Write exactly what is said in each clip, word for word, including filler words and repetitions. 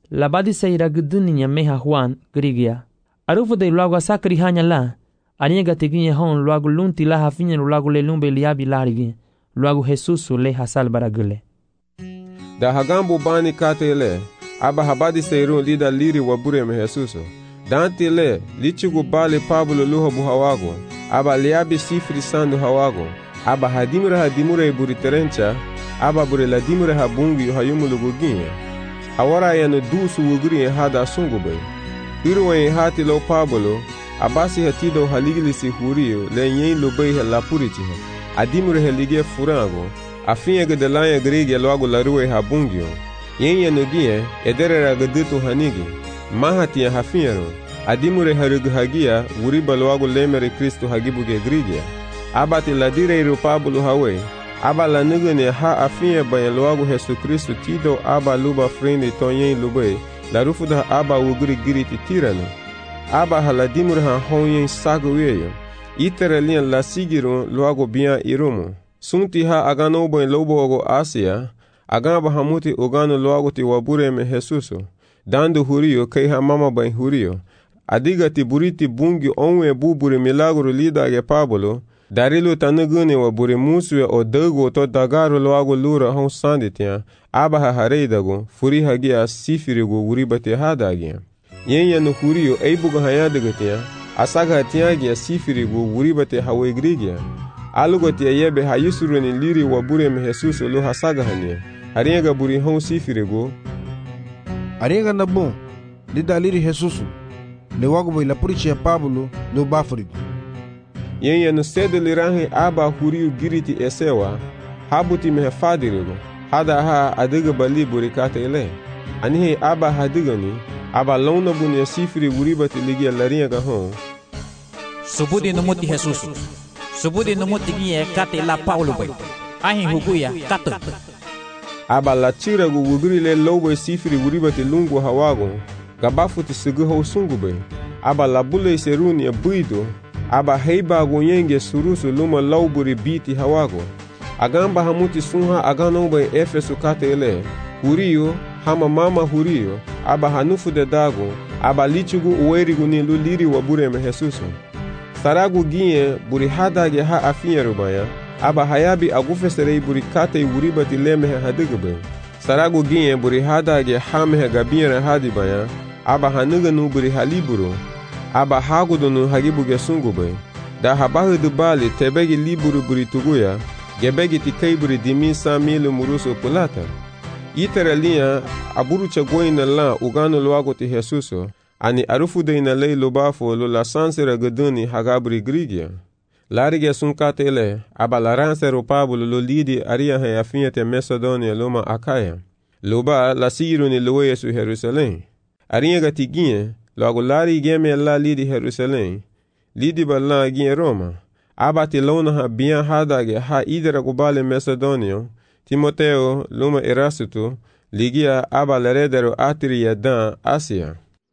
La badiseira guduninya meha Juan grigia. Arufu de luago asakri hanya la. Aniega teginye hon luago lunti la hafinye luago le lumbe liabi larigi. Luago Jesusu le hasal baragule. Da hagambo bani katele. Aba habadi seirun lida liri wabure me Jesusu. Dante le lichugu bale Pablo luha buhawago. Aba liabi sifri sandu hawago. Aba hadimura hadimura iburi terencha. Aba bure ladimura habungi hayumuluguginya. Awara yanu dusu wugri hada sungubay. Iruwa hati lo Pablo. Abasi hatido haligilisi hurio le yen lubay lapurichiha. Adimura helige furango. Afinha gedelanya grege logo larue habungio. Yen yanugie ederera gedutu hanigi. Mahati ya hafinharo. Adimure haruguhagia wuriba logo lemere Kristo hagibuge grige. Abati ladire iru Pablo hawe. Aba la nugene ha afinha banha logo Jesu Kristo tido aba luba frente tonyen lube. La rufuda aba wugri giriti tirano. Aba haladimur ha honyen sagueyo. Iterelian la sigiro logo bia irumo. Sunti ha agano bo lobo ogo Asia. Agamba hamuti ogano logo ti wabure me Jesuso. Dando hurio kei ha mama ban hurio. Adiga ti buriti bungi onwe bubure milagro lida ge Pablo. Darilo tanugune wabure muswe o dago to dagaro logo lura hon sanditia. Aba ha hareidago furi hagia sifirigo wuribate hadagia. Yenya no hurio eibuga hayadagatia. Asaga tiagia sifirigo wuribate hawegrigia. Alugotia yebe hayusuru ni liri wabure me Jesuso lo hasaga hania. Ariega buri hon sifirigo. Ariega na bom. Lida liri Jesuso. Le wago bo ilapurichi ya Pablo lo bafurigo. Yenya no sede lirangi aba hurio giriti esewa. Habuti me fadirigo. Hada ha adiga bali burikata ele. Anihe aba hadigani. Aba lona bunya sifiri wuribate ligia lariega hon. Subudi numuti Jesuso. Subudi numuti gie kate la Paulo bay. Ahin huguya kato. Aba la tira gu wugri le lobo sifiri wuribate lungu hawago. Gabafuti sugu ho sungu bay. Aba la bule seruni ya buido. Aba heiba gu yenge surusu luma lauburi biti hawago. Agamba hamuti sunha agano bay Efesu kate ele. Hurio hama mama hurio. Aba hanufu de dago. Aba lichugu uwerigu ni luliri wabure me Jesuso. Saragu gie buri hadage ha afinha rubaya. Aba hayabi agufeserei buri kate wuribati lemehe hadigube. Saragu gie buri hadage hamehe gabire hadibaya. Aba hanuganu buri haliburu. Aba hagudunu hagibuge sungube. Da habahu dubali tebegi liburu buri tuguya. Gebegi tikei buri dimisa milu muruso pulata. Iterelia aburu chagoina la ugano loago ti Jesuso. Ani arufu de ina lei lobafo lo la sansera gaduni hagabri grigia. Larige sunkate ele, aba la ransero Pablo lo lidi aria he afinete Macedonia loma Akaya. Loba la siru ni loe su Jerusalem. Aria gatigie, lo ago lari geme la lidi Jerusalem. Lidi ba la gie Roma. Aba ti lona ha bian hadage ha idera gubale Macedonia. Timoteo loma Erasuto, ligia aba la redero atria dan Asia.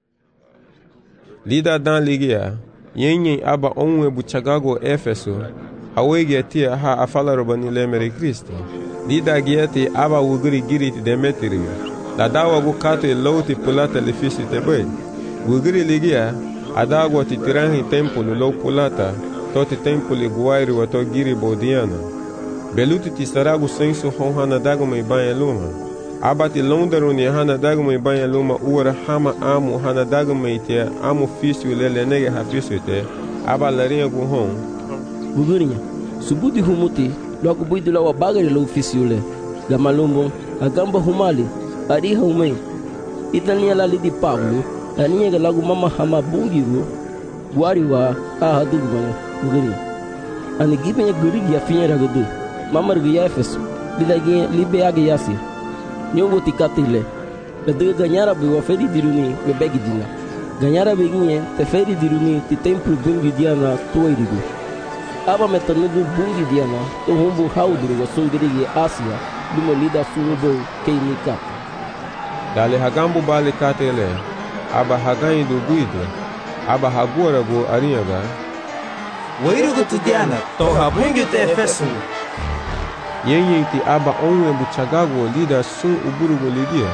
Lida dan ligia, yenye aba onwe buchagago Efeso, hawege tia ha afala robani lemere Kristo. Lida gieti aba wugri giriti Demetrio, la dawa gukate lauti pulata lefisi tebe. Wugri ligia, adagwa titirangi tempulu lo pulata, toti tempuli guairi wato giri bodiana. Beluti tisaragu sensu honhana dagome banya luma. Abati londero ni hana dagme banya luma uara hama amu hana dagme ite amu fisio lele nege hafiso te aba larinha gu hon Gugurinha subuti humuti logo buidu la wabagare lo fisio le gamalumbo agamba humali ari humei itania la lidi Pablo ania ga lagu mama hama bungiru guariwa a hadugu bana gugurinha ani gibenya gurigi ya finyera gudu mama rugi Efeso lidagi libe age yasi Nyongo tikatile. Ledega ganyara be wafedi diruni be begi dina. Ganyara be ginye te fedi diruni ti templu bungi diana tuwairigu. Aba metanugu bungi diana to humbu hauduru wa sungirigi Asia dumo lida sungo keinika. Dale hagambu bale katele. Aba haganyi do guido. Aba hagura go ariaga. Wairugu tu diana to habungi te Efeso. Yenye ti aba onwe buchagago lida sun uburugo lidia.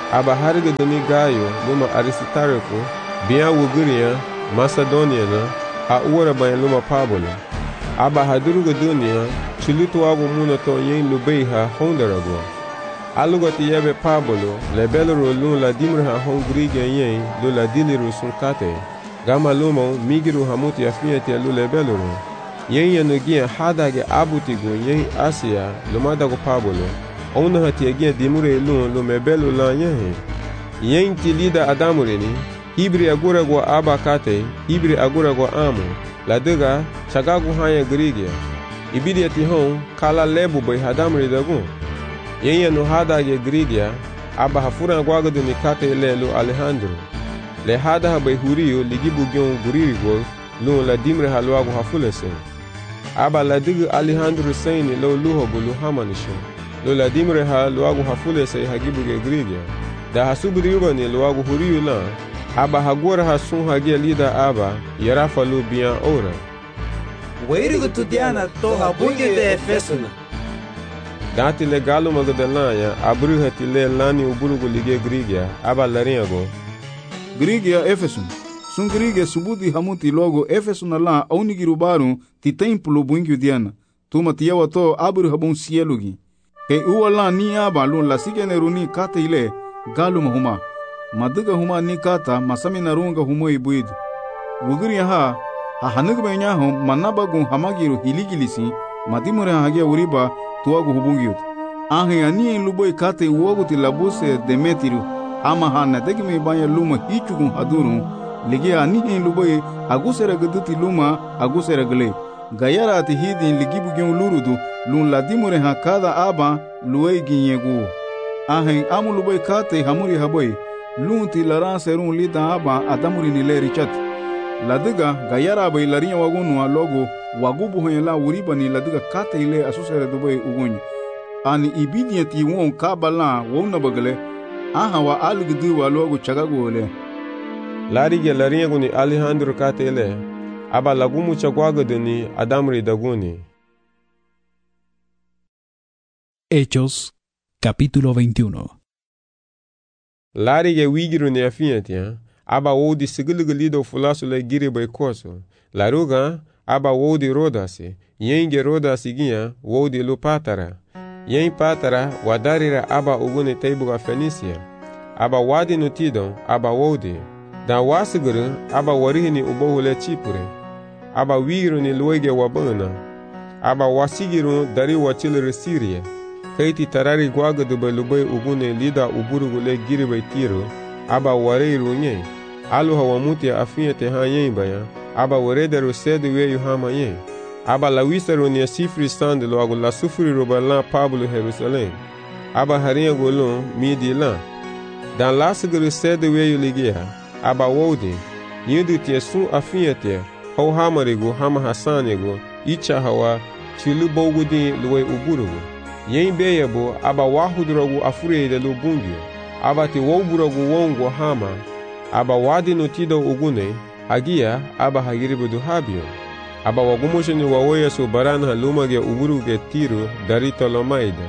aba harga duni Gayo luma Aristarco biya wuguriya Macedonia na a uwara bayan luma Pablo aba hadurga dunia chulutu wago muna to yen lubei ha hondarago aluga ti yebe Pablo le belro lun la dimra ha hongriga yen lo la diliru sunkate gama luma migiru hamuti afiete lo le belro yen yanugia hadage abutigo yen Asia lumadago Pablo ona hati gia dimure lun lo mebelo la yen yen ti lida adamureni Hibri agura go abakate, Hibri agura go amo, la dega, chagagu haya grigia. Ibidi ati hon, kala lebu bai hadamri dagun. Yenya no hada ge grigia, aba hafura guagadu ni kate lelo Alejandro. Le hada bai huriyo ligibu gyon guriri go, lu la dimre halwagu hafulese. Aba la digu Alejandro sayni lo luho bulu hamanisho. Lo la dimre halwagu hafulese hagibu ge grigia. Da hasubu riuba ni lwagu huriyo la, aba hagora hasun hagia lida aba yarafa lu bian ora Weirigu tudiana to habunge de Efesuna Dati le galu magadelanya abru hati le lani uburugu lige Grigia aba laringo Grigia Efesun sun Grigia subudi hamuti logo Efesuna la aunigirubaru ti templo bungi diana tuma tiawa to abru habun sielugi e uwala ni aba lu la sigeneruni kate ile galu mahuma Maduga huma ni kata masami narunga humo ibuidu. Wuguri ha ha hanug benya hum manabagun hamagiru hiligilisi madimure hagia uriba tuagu hubungiut. Ahe ani luboy kate uaguti labuse demetiru ama ha nadegi me banya luma hichugun hadurun ligi ani luboy agusera gaduti luma agusera gle. Gayara ati hidin ligibu gen lurudu lun ladimure ha kada aba luei ginyegu. Ahe amu luboy kate hamuri haboy Lunti laran serun lida aba adamuri ni le richat. Ladiga gayara bay larinya wagunu logo wagubu hoyela uriba ni ladiga kate ile asusere dubai ugunyi. Ani ibidiyati won kabala wona bagale aha wa algdu wa logo chagago ole. Lariga larinya guni Alejandro kate ile aba lagumu chagwago deni adamuri daguni. Hechos capítulo veintiuno. Lari ge wigiru ne afiatia aba wodi sigilgilido fulasu le giri bay koso laruga aba wodi rodasi yenge rodasi giya wodi lu patara yen patara wadarira aba ugune taibuga Fenisia aba wadi nutido aba wodi da wasiguru aba warihini ubohule Chipre aba wigiru ni luege wabana aba wasigiru dari wachilere Syria Kaiti tarari gwaga de balubay ugune lida uburugu le giribay tiro aba wareiru nye alu hawamuti afiete ha yen baya aba warederu sedu weyu hama yen aba la wisaru ni sifri stand lo agu la sufri robala Pablo Jerusalem aba haria golon midi la dan lasguru sedu weyu ligia aba wodi yidu tie sun afiete ho hamarigu hama hasanego icha hawa chilu bogudi luwe uburugu Yen beyebo aba wahudrogu afure de lubungio aba ti woburagu wongo hama aba wadi notido ugune hagia aba hagiribu habio aba wagumosheni wawoya so baran haluma ge uburuge tiro dari Tolomaida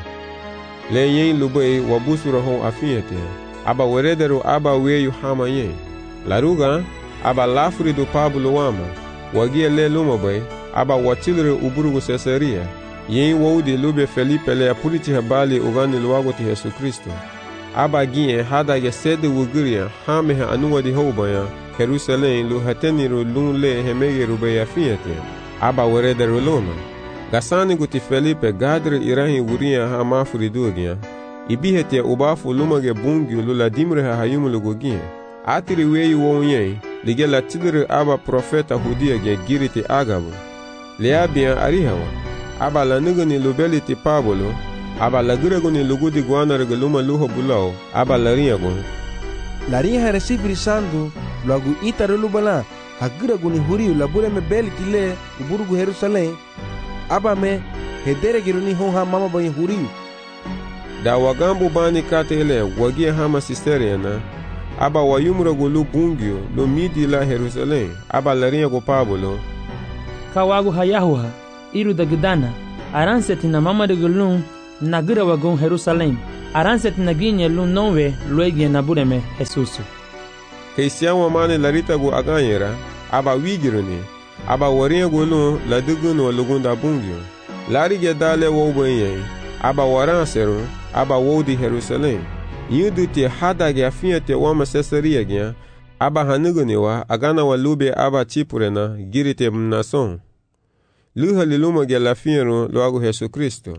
le yen lubei wabusura hon afiete aba werederu aba weyu hama yen laruga aba lafuri do Pablo wama wagia le luma bay aba wachilre uburugu Caesarea yen wodi lube Felipe le apuriti habali ugani luwago ti Yesu Kristo aba gien hada ge sede wuguria hame ha anuwa di hobaya Jerusalem lu hateni ru lun le hemege rube ya fiete aba werede ru lona gasani guti Felipe gadre irahi wuria ha mafuri dugia ibihete ubafu lumage bungi lu la dimre ha hayumu lugogia atiri weyu wonye lige la tidre aba profeta hudia ge giriti agabu leabia arihawa aba la nuguni lubeliti Pablo aba la guraguni lugudi guana regaluma luho bulao aba la riagon la ria recibir sandu lagu itare lubala haguraguni huriu la bure me beliti le uburugu Jerusalem aba me hedere giruni ho ha mama boy huriu da wagambu bani katele wagia hama sisteriana aba wayumragu lu bungio lu midi la Jerusalem aba la riago Pablo kawagu hayahuha iru da gdana aranseti na mama de gulun nagira wagon Jerusalem Aranset naginye lu nove luegi na bureme Jesusu. Kristiyan wa mane larita gu aganyera aba wigiruni aba warin gu lu la dugun wa lugunda bungyo. Lari ge dale wo benye aba waran seru aba wo di Jerusalem. Yudu ti hada ge afia te wa Caesarea ge aba hanuguni wa agana wa lube aba chipurena girite mnason. Luha liluma ge la fiero loagu Yesu Kristo.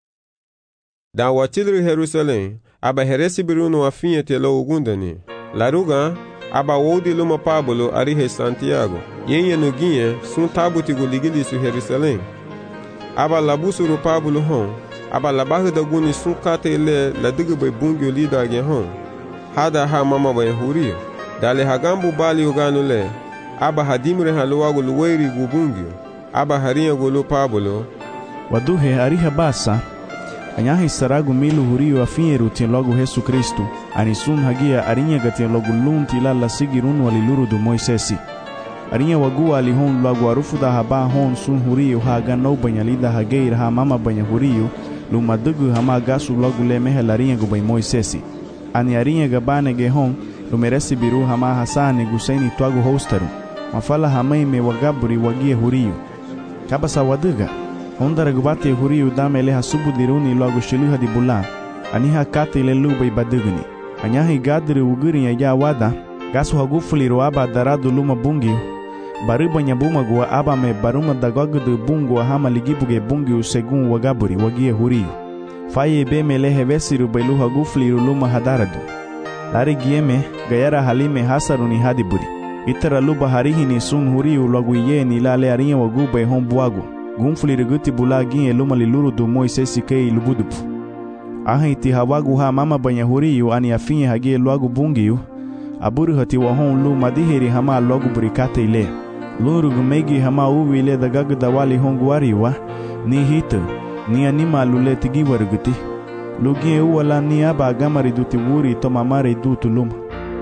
Da watilri Jerusalem aba heresi biruno wa fia te lo ugundani. Laruga aba wodi luma Pablo arihe Santiago. Yenye nuginye sun tabuti gu ligili su Jerusalem. Aba labusuru Pablo hon. Aba labahu da guni sun kate le la digu bay bungyo lida ge hon. Hada ha mama bay huriyo. Dale hagambu bali uganu le. Aba hadimre haluwagu luweri gu bungyo. Aba harinha gulu Pablo. Waduhe ariha basa. Anyahi saragu milu huriyo afinyeru tien logo Yesu Kristu. Anisun hagia arinha gatien logo lunti la la sigirun waliluru du Moisesi. Arinha wagua alihon logo arufu da haba hon sun huriyo haga no banyalida hageir ha mama banya huriyo. Lumadugu hama gasu logo le mehe larinha gu bay Moisesi. Ani arinha gabane ge hon lumeresi biru hama hasani gusaini tuagu hostaru. Mafala hamai me wagaburi wagie huriyo. Kabasa waduga ondara gubate huriyo damele hasubu diruni logo shiluha di bulan aniha kate le lubay badugni anyahi gadri uguri ya wada gasu hagufuli roaba daradu luma bungi baruba nyabuma gua aba me baruma dagogu bungu hama ligibuge bungi segun wagaburi wagie huriyo faye be mele hevesiru bailu hagufuli luma hadaradu lari gieme gayara halime hasaruni hadiburi itara luba harihini sun huriyo logo yeni lale arinha wagubay hombuago gumfuli riguti bulagin luma liluru du Moisesi kei lubudupu ahiti hawagu ha mama banya huriyo ani afinye hagie loagu bungiyo aburu hati wahon lu madihiri hama logu burikate ile luru gumegi hama uwi ile dagagu dawali hongu wariwa ni hito ni anima lule tigi wariguti lugin uwala ni aba agamari duti wuri to mamare dutu luma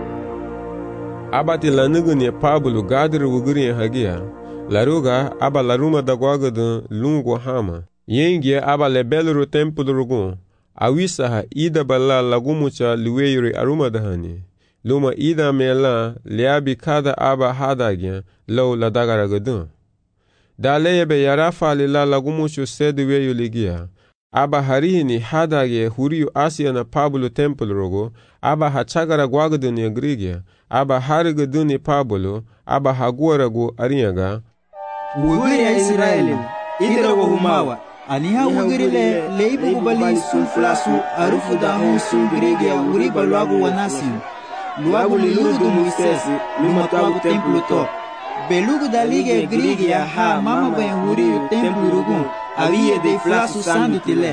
abati lanuguni Pablo gadri wuguri hagia laruga aba laruma dagwagadu lungu hama yengie aba lebelru templu rugun awisaha ida bala lagumucha luweyuri aruma dahani luma ida mela liabi kada aba hadagya law ladagaragadun daleyebe yarafa lila lagumuchu seduweyu ligia aba harihini hadagye huriyu Asia na Pablo templu rugu aba hachagara gwagadu ni grigia aba harigadun ni Pablo aba haguaragu arinyaga Wugiri ya Israeli, idra wa humawa. Aniha wugiri le leibu bali sun flasu arufu da hon sun grege ya wugiri baluagu wa nasi. Luagu liluru du Moisesi, lumatuagu templu to. Belugu da lige grege ya ha mama bayan wuri templu rugun. Aviye de flasu sandu tile.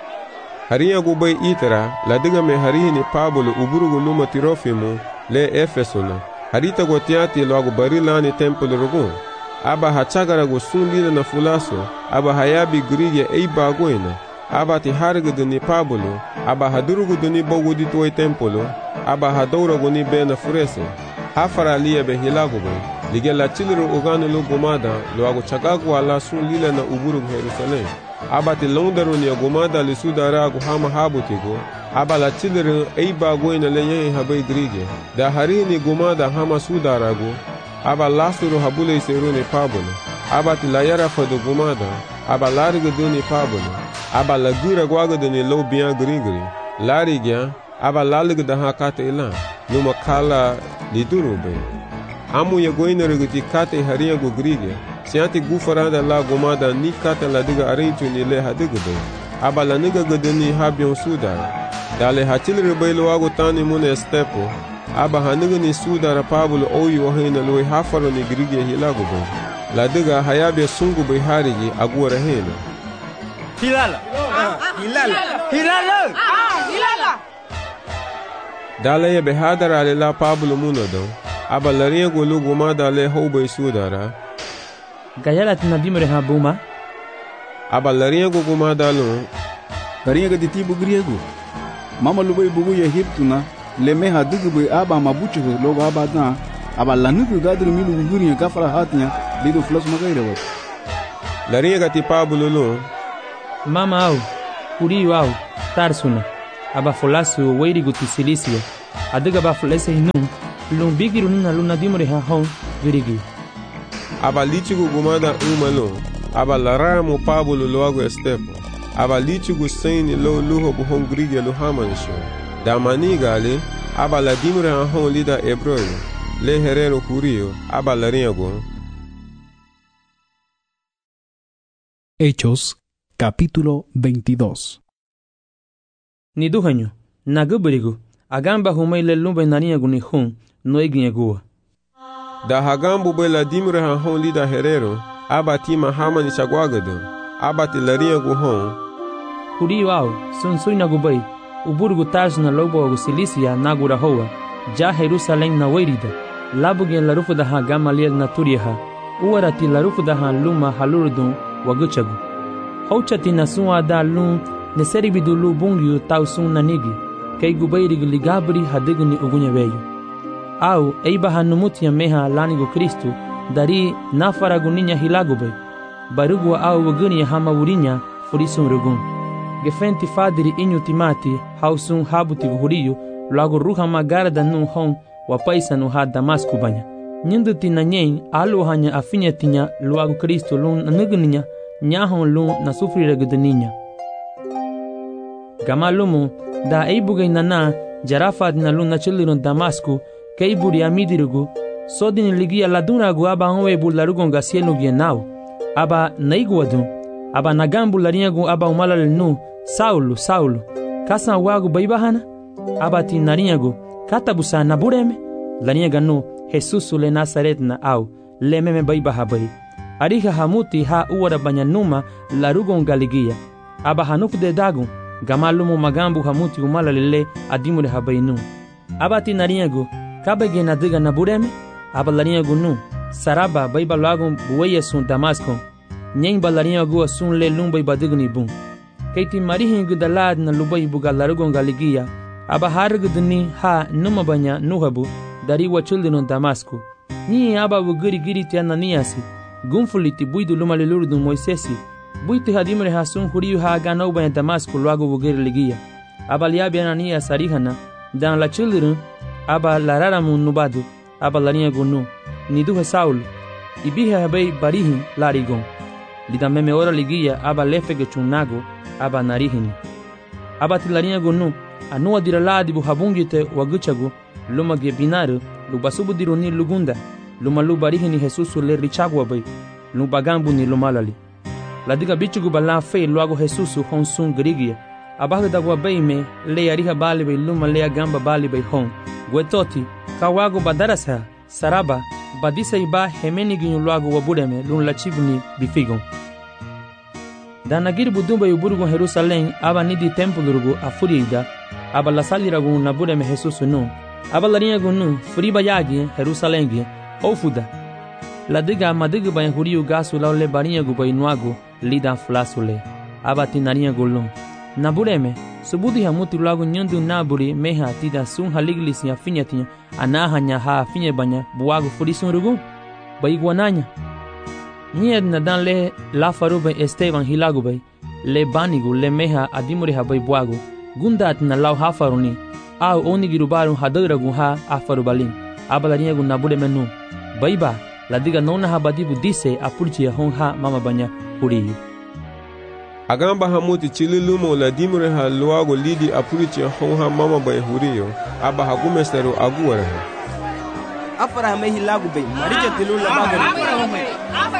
Harinha gubay itara, la diga me harihini Pablo uburugu luma Tirofimu le Efesuna. Harita gotiati luagu barilani templu rugun. Aba hachagara go sun lila na fulaso aba hayabi grige ei bagoina aba ti hargudu ni Pablo aba hadurugudu ni bogudi toy tempolo aba hadouragu ni bena furese hafara liya be hilagu be lige la chilru uganu lu gumada lo agu chagagu ala sun lila na uburu Jerusalem aba ti londaru ni gumada li sudara gu hama habutigo aba la chilru ei bagoina le yen habai grige da harini gumada hama sudaragu aba lasuru habule seru ni Pablo aba ti la yara fadu gumada aba largu duni Pablo aba la gura gwaga duni lo bian grigri lari gya aba lalgu da hakate ila numa kala lidurube amu ye goina ruguti kate haria go grige sianti gufarada la gumada ni kate la diga arinchu ni le hadigu be aba la niga goduni habion sudara dale hatil rubelo wago tani mune stepo aba haniga ni sudara Pablo oyi wahina loy hafaro ni grige hilagu be la diga hayabe sungu be harigi agura hena hilala hilala hilala ah hilala dale ye be hadara le la Pablo munodo aba laria go lugu ma dale hobe sudara gayala tinabimre habuma aba laria go guma dalo laria ga ditibu griego mama lubay bugu ye hiptuna le meha dugu aba mabuchu logo aba da aba lanugu gadru milu guguri kafara hatnya lido flos magaire wa laria ga ti Pablo lo mama au kuri au tarsuna aba folasu weirigu ti Silisia adiga ba folese hinu lun bigiru nina luna dimure ha hon girigi aba lichigu gumada umalo aba laramo Pablo loago estepo aba lichigu saini lo luho bu hon Grigia lo hamanisho da manigale aba la dimure ha hon lida Hebreo le herero jurio aba lariago. Hechos capítulo veintidós. Ni duhanyo naguburigu agamba humai le lumbe naniagu ni hun no iginyagua da hagambu be la dimre ha hon lida herero aba tima hamani chagwagado aba ti lariagu hon hurio au sun sui nagubai uburgu tars na lobo gu Silisia nagura hoa ja Jerusalem na weirida labugen la rufu da ha Gamaliel na turiha uwarati la rufu da ha luma halurdun waguchagu hauchati na suwa da lum neseri bidulu bungyu tausun nanigi kay gubayrig ligabri hadigni ugunya veyo au eiba hanumutia meha lanigo Kristu dari nafaraguninya hilagubay barugwa au waguniya hama wurinya furisun rugun gefenti fadiri inyu timati hausun habuti huriyo lago ruha magarda nun hon wapaisa nu ha Damasku banya nyinduti na nyen alu hanya afinya tinya luago Kristu lun naguninya nyahon lun na sufriragudninya gamalumu da eibugay nana jarafad na lun na chiliron Damasku keiburi amidirugu sodini ligia ladunragu aba onwe bularugon gasielu gienau aba naiguadun aba nagambu lariagu aba umalal nu Saulo Saulo kasa wagu baibahana aba tinariagu katabusa nabureme lariaga nu Jesus le Nazaret na au lememe baibahabai ariha hamuti ha uwara banyanuma larugon galigia aba hanufu de dagun gamalumu magambu hamuti umalalele adimure habainu aba tinariagu kabege nadiga nabureme aba lariagu nu saraba baibalagun buweye sun Damasco nyen balariagu asun le lumbai badigni bun keiti marihin gudalad na lubai buga larugon galigia aba hargudni ha numa banya nuhabu dari wachuldinon Damasco ni aba wugiri giri ti Ananiasi gunfuliti buidu lumalilurdu Moisesi buiti hadimre hasun huriyu ha ganau banya Damasco luago wugiri ligia aba liabi Ananias arihana dan la children aba lararamun nubadu aba lariagu nu niduhe Saulo ibihe habei barihin larigon lida meme ora ligia aba lefege chunago aba narihini aba tilariagu nu anu adiraladi bu habungite waguchagu luma ge binaru lubasubu dironi lugunda luma lubarihini Jesus le richagwa bai lubagambu ni lumalali ladiga bichugu bala fe luago Jesus honsun grigia abaga dagwa bai me le ariha bali bai luma le gamba bali bai hon gwetoti kawago badarasa saraba badisa iba hemeni ginyu luago wabureme lun lachibuni bifigon danagir budumba yuburgo Jerusalem aba nidi tempulurugo afuriida aba la saliragu nabureme Jesus nu aba lariagu nu furiba yagi Jerusalem gi ofuda ladiga madiga bayan huriu gasu laule bariagu bainuagu lida flasule aba tinariagu lun nabureme subudi hamuti lagu nyandu naburi meha tida sun haliglis ya finyatinya anahanya ha finye banya buagu furisun rugu baigwananya nied na dan le la farube Esteban hilagubay le banigu le meha adimuri habay buagu gundat na law hafaruni au onigirubaru hadaragu ha afarubalin abalariagu nabude menu baiba ladiga nona habadibu dise apurchi hon ha mama banya huriyu agamba hamuti chililumo la dimure ha luago lidi apurchi hon ha mama banya huriyo aba hagumesteru aguwara afara me hilagubay marija tilula bagari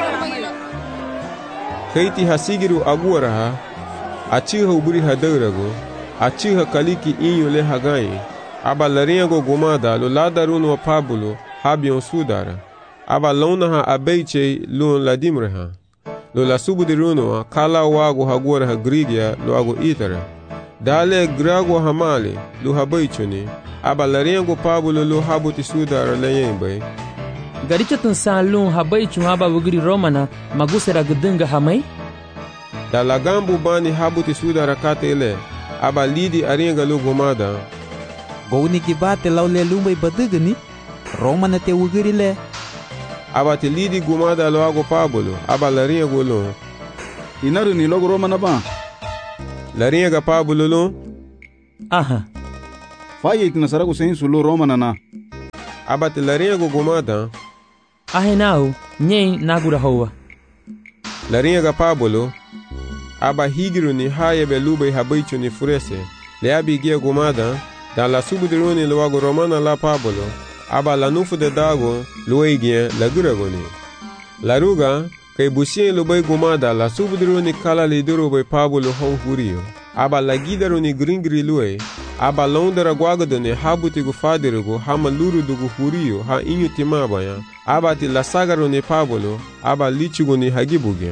keiti hasigiru aguwara ha achiha uburi hadaragu achiha kaliki inyo le hagai aba lariago gomada lo ladarunu wa Pablo habion sudara aba lona ha abeiche lo la dimre ha lo la subudiruno kala wago hagwara ha Grigia lo ago itara dale grago hamale lo habeichuni aba lariago Pablo lo habuti sudara le yembe garichatun salun habeichu aba wugiri romana magusera gudunga hamai da lagambu bani habuti sudara katele aba lidi aringa lo gomada gowni kibate laule lumbai badigni romana te wugiri le aba te lidi gomada lo ago Pablo aba laringa golo inaru ni logo romana ba laringa Pablo lo Aha. Faya itinasaragu sensu lo Roma nana. Abati larinha go gumada. Ahe nao, nyei nagura hoa. Larinha ga Pablo. Aba higiru ni haye belube habaichu ni furese. Le abi gia gumada. Dan la subudiruni luago romana la Pablo. Aba la nufu de dago lueigien la guragoni. La ruga, kay busien lubay gumada la subudiruni kala liduro bay Pablo hon hurio. Aba la gidaruni gringri lue. Aba londara guagadone habuti gu fadirugo hama luru dugu hurio ha inyu timabaya. Aba ti la sagaruni Pablo. Aba lichuguni hagibugia.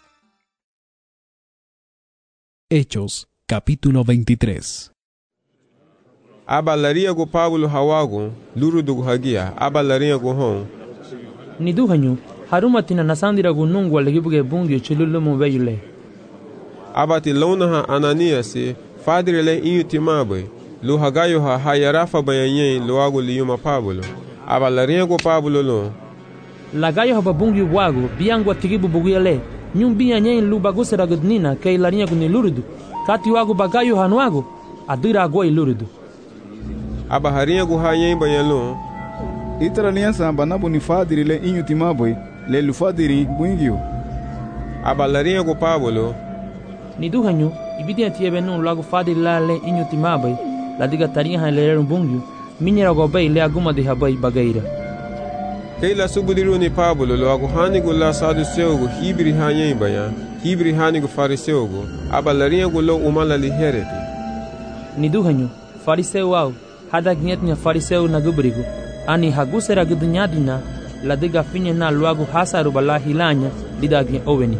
Hechos, capítulo veintitrés. Aba laria go Pablo hawago luru dugu hagia. Aba laria go hon. Ni duhanyu, haruma tina nasandira gu nungu walegibuge bungi chululumu veyule. Aba ti lona ha Ananiasi fadirile inyu timabe. Lu hagayo ha hayarafa bayanyen luago liyuma Pablo. Aba laria go Pablo lo. Lagayo ha babungi wago biangu atigibu buguyale. Nyumbia nyen lu bagusera gudnina kay laria gu ni lurudu. Kati wago bagayo hanuago adira agoi lurudu. Aba haria gu hayen bayalo. Itara liansa banabu ni fadiri le inyu timaboy le lufadiri buingio. Aba laria gu Pablo. Ni duhanyu ibidi atiebe nun lago fadiri la le inyu timaboy la diga tarinha ha le rumbungio minyera go bay le aguma de habay bagaira. Kay la subudiruni Pablo lo agu hanigu la saduseugo hibri hayen baya hibri hanigu fariseugo. Aba laria gu lo umala li hereti. Ni duhanyu fariseu au hada gnyetnya fariseu na gubrigo ani hagusera gudnyadina la diga finye na luagu hasaru bala hilanya didagye oweni.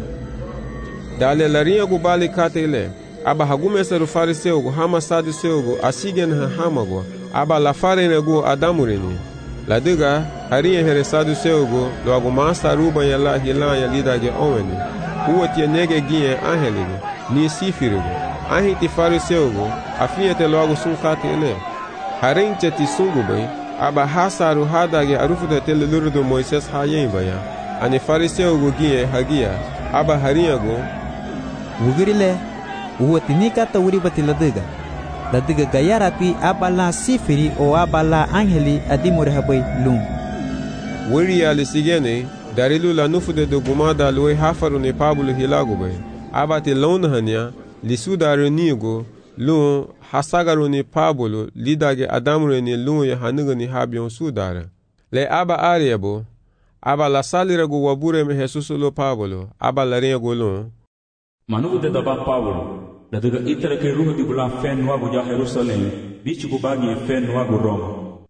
Dale laria gu bali katele. Aba hagumeseru fariseu gu hama saduseu gu asigen ha hamago. Aba la farene gu adamurini. La diga haria here saduseu gu luagu masa ruba ya la hilanya didagye oweni. Uwatie nege gie angelige ni sifirigo. Ahiti fariseu gu afiete luagu sun katele. Harinche ti sungubay. Aba hasaru hadage arufuta tele lurudu Moises hayen baya. Ani fariseu gu gie hagia. Aba haria gu. Wugirile, uwati nikata uribati ladiga. Ladiga gayarati abala sifiri o abala angeli adimure habay lum. Wiri alisigene, darilu la nufude do gumada lue hafaru ne Pablo hilagubay. Aba ti lonhanya, lisudaru nigo, lun hasagaru ni Pablo, lidage adamure ni lun ya hanuga ni habion sudara. Le aba ariabo, aba la saliragu wabure me Jesusu lo Pablo, aba la ringo lun. Manugo de daba Pablo, la diga itara ke ruho di bula fen wago ja Jerusalem, bichu bagi fen wago Roma.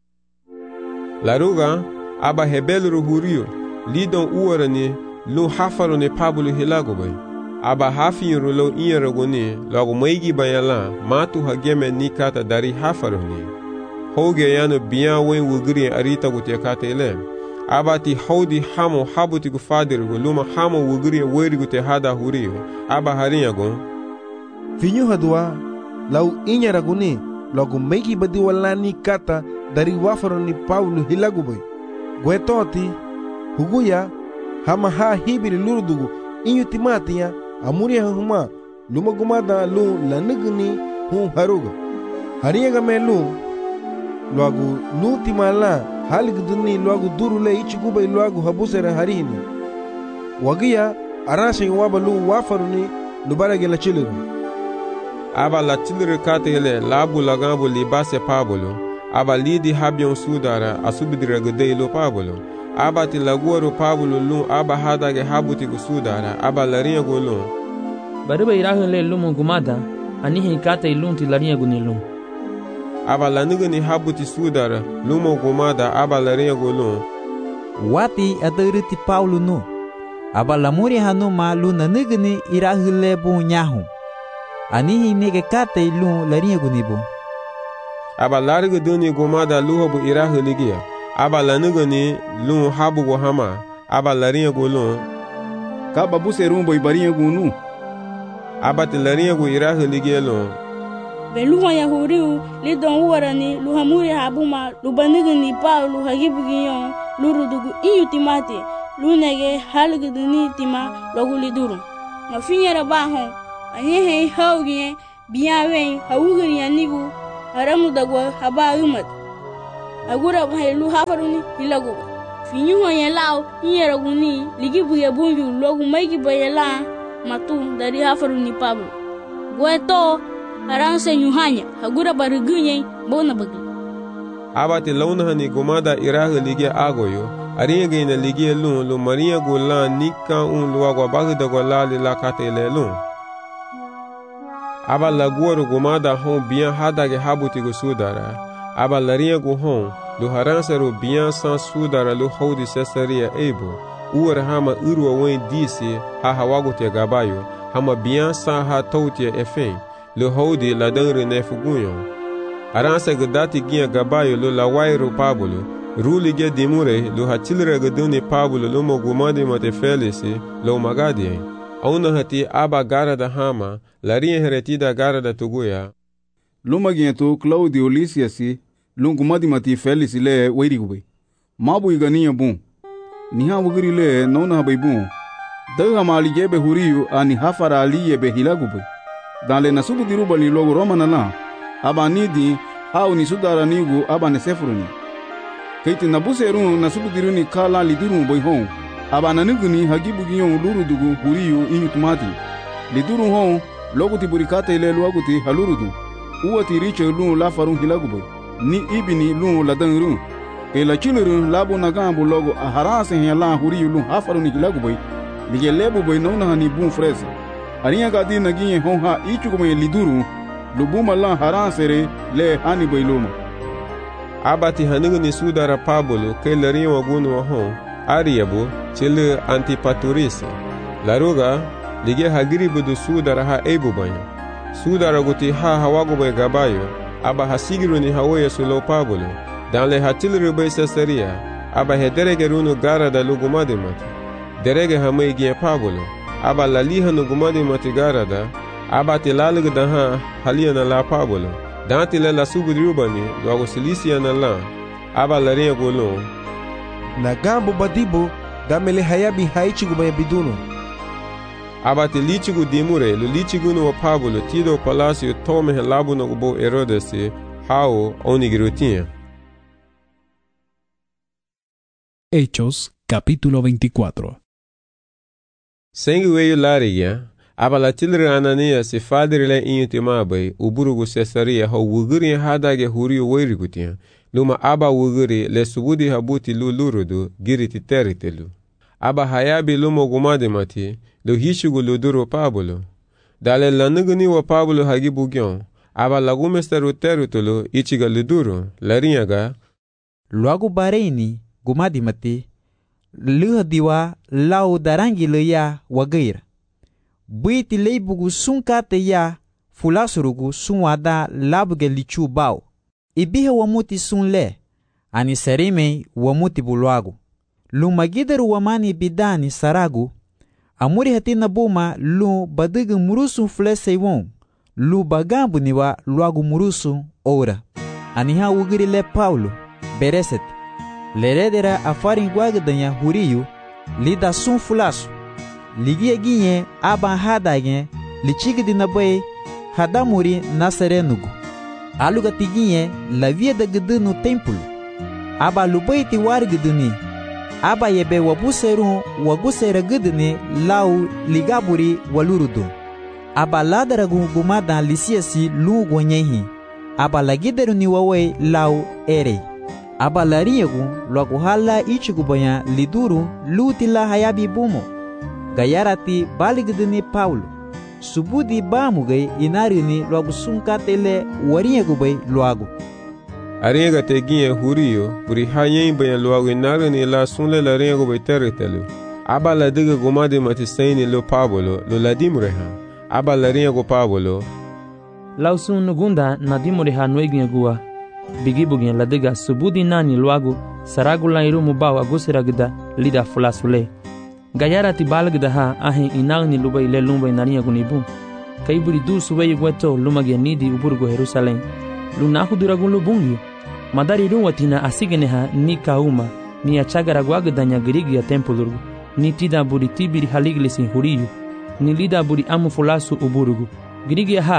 La ruga, aba hebeluru hurio, lidon uarani, lun hafaru ni Pablo hilagubay. Aba hafin rulo inyaragoni, lago maigi bayala, matu hageme nikata dari hafaruni. Hoge yano biyan wen wugri arita gutekata ele. Aba ti haudi hamo habuti gu fadirugo, luma hamo wugri weri gute hada hurio. Aba harinyago. Finyo hadwa, lau inyaragoni, lago maigi badi wala nikata dari wafaruni Paulo hilaguboy. Gwetoti, huguya, hama ha hibiri lurudugu, inyu timatiya, amuri huma luma gumada lu lanigni hu haruga hariyaga me lu luagu lu timala haligduni luagu durule ichiguba luagu habusera harini wagiya arashi waba lu wafaruni lubarage la chiliru. Aba la chiliru katele labu lagambo libase Pablo. Aba lidi habion sudara asubidira gudei lo Pablo. Aba ti laguaru Pablo lun aba hadage habuti gu sudara. Aba larinha gu lun. Bariba irahu le lumu gumada anihi kata ilun ti larinha gu nilun. Aba laniga ni habuti sudara lumu gumada aba larinha gu lun. Wati adariti Paulo no. Aba lamuri hanu ma luna nigni irahu le bu nyahu. Anihi nege kata ilun larinha gu nibu. Aba lariga duni gumada luho bu irahu ligia. Aba laniga ni lun habu gu hama. Aba larinha gu lun. Kaba buse rumbo ibarinha gu nu. Aba ti larinha gu irahu ligia lun. Beluha ya huriu lidon uarani luhamuri habuma lubanigni Paulo hagibugiyon lurudugu iyu timati lunege halguduni tima loguliduru. Mafinyera bahon anyehe haugie biyawen hawugri anigu haramu dagwa haba umat agura bahelu hafaruni hilago finyu hoye lao hiera guni ligi buye bunju logu maiki bayela matu dari hafaruni Pablo gweto haranse nyuhanya agura barugunye bona bagi abati launa hani gumada iraga ligi agoyo ariye na ligi lun lu maria gola nika un lu agwa bagi dagwa lali la katele lun aba laguoro gumada hon bien hadage habuti go sudara aba laria go hon lu haransero bien sans sudara lu hodi sesaria ebo uwer hama urwa wen disi ha hawago te gabayo hama bien sans ha tauti efen lu hodi la dangre nefugunyo aransa gadati gia gabayo lu la wairo Pablo ruli ge dimure lu hatilre gaduni Pablo lu mo gumadi mate felisi lu magadi auna hati aba gara da hama laria heretida gara da tuguya lumagiento Claudio Lysiasi lungumadi mati Felix le weirigube mabu igania bun niha wugiri le nona habaybu daga mali jebe huriyu ani hafara aliye be hilagube dale nasubu diruba ni logo romana na aba nidi hau ni sudara nigu aba ne sefuruni keiti nabuseru nasubu diruni kala liduru boy hon aba nanuguni hagibu giyon luru dugu huriyu inyutumati liduru hon logo tiburikata ile luaguti halurudu uwati riche lu la farun hilagube ni ibini lu la dangru e la chiluru labu nagambu logo aharase hela huriyu lu hafarun hilagube lige lebu boy nona hani bun frese ariya gadi nagiye hon ha ichugume liduru lubuma la haransere le hani boy luma abati hanuguni sudara Pablo ke lari wagunu hon ariyabu chile antipaturise laruga lige hagiri budu sudara ha ebu banya sudara guti ha hawago bay gabayo aba hasigiru ni hawoye sulo Pablo dan le hatilru bay sesaria aba hederege runu gara da lugumadi mati derege hamay giye Pablo aba laliha nu gumadi mati gara da aba tilalig da ha haliyana la Pablo dan tile la subudrubani logo silisia na la aba laria golo na gambo badibo damele hayabi haichi gumaya biduno abati lichigu dimure lu lichigu no Pablo tido palacio tome helabu no bo Herodesi hao onigirutia. Hechos capítulo veinticuatro. Sengueyo lariya abala tilre Anania si fadrile intimabai uburugu Cesaria ho wuguri hadage huriyo weirigutia luma aba wuguri le subudi habuti lu lurudu giriti teritelu aba hayabi lumo gumade mati lo hishugu luduro Pablo dale lanuguni wa Pablo hagibu gyon aba lagumesteru terutolo ichiga luduro lariyaga luagu bareini gumadi mati luha diwa lau darangi leya wagaira buiti leibugu sunkate ya fulasurugu sunwada labuge lichu bao ibihe wamuti sunle ani serime wamuti buluagu lumagidaru wamani bidani saragu amuri hatina buma lu badigu murusu flese won lu bagambu niwa luagu murusu ora aniha ugiri le Paulo bereset leredera afarin gwagdanya huriyu lida sun fulasu ligie ginye aba hadage lichigdi nabai hadamuri nasarenugu aluga tiginye la via de gdunu templo aba lubaiti wargduni aba yebe wabuseru wagusera gduni lau ligaburi walurudu aba ladaragu gumada lisiasi lu gonyehi aba lagideru ni wawe lau ere aba lariegu lwakuhala ichigubanya liduru lutila hayabi bumo gayarati baligdini Paulo subudi bamugai inarini lwagu sunkatele wariegubay lwagu ariega teginye huriyo buri hayen bayan lwagu inarini la sunle la riegubay teritelu aba la diga gumadi matisaini lo Pablo lo ladimreha aba la riegu Pablo lausun nugunda nadimreha nueginye gua bigibugin la diga subudi nani lwagu saragula irumu bawa gusiragda lida fulasule gayarati balgda ha ahin inagni lubay le lumbay naniya gunibu kayburi du subay gweto lumage nidi uburgo Jerusalem lunahu duragun lubungi madari ruwatina asigene ha ni kauma ni achagara gwagdanya grigia tempulurgu ni tida buri tibiri haliglisi huriyu ni lida buri amu fulasu uburgu grigia ha